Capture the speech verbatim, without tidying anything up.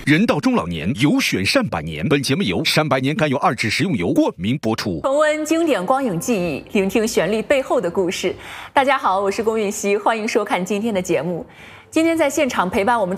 人到中老年，有选善百年。本节目由善百年甘油二酯食用油冠名播出。 重温经典光影记忆，聆听旋律背后的故事。大家好，我是龚允熙，欢迎收看今天的节目。今天在现场陪伴我们